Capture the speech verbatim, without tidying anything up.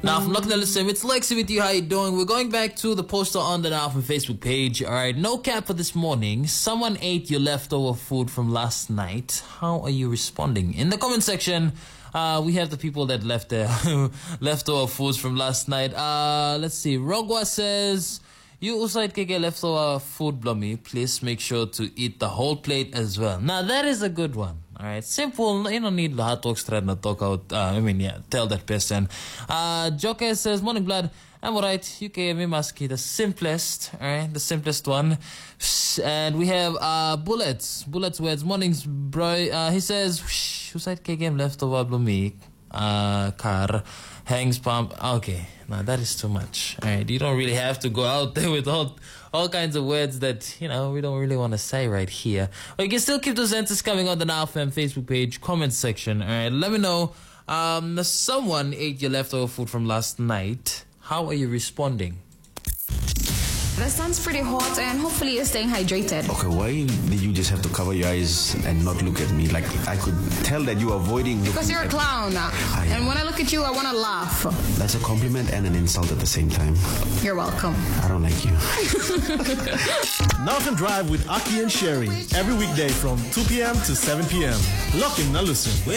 Now, from Lucky Listen, it's Lexi with you. How you doing? We're going back to the poster on the Now from Facebook page. All right, no cap for this morning. Someone ate your leftover food from last night. How are you responding? In the comment section, uh, we have the people that left their leftover foods from last night. Uh, let's see. Rogwa says, you Usaid Keke leftover food, Blummy. Please make sure to eat the whole plate as well. Now, that is a good one. All right, simple. You don't need the hard talk, straight and talk out. Uh, I mean, yeah, tell that person. Uh, Joker says, morning blood. I'm alright. You gave me Maski, the simplest. All right, the simplest one. And we have uh bullets. Bullets words. Mornings, bro. Uh, he says, who said K game left over Blumik? Uh, car hangs pump. Okay, now that is too much. All right, you don't really have to go out there with all all kinds of words that, you know, we don't really want to say right here. But you can still keep those answers coming on the Now F M Facebook page, comment section. All right, let me know. Um, someone ate your leftover food from last night. How are you responding? The sun's pretty hot and hopefully you're staying hydrated. Okay, why did you just have to cover your eyes and not look at me? Like, I could tell that you are avoiding looking. Because you're a clown. I and when I look at you, I want to laugh. That's a compliment and an insult at the same time. You're welcome. I don't like you. Northern Drive with Aki and Sherry. Every weekday from two p.m. to seven p.m. Lock in, now listen.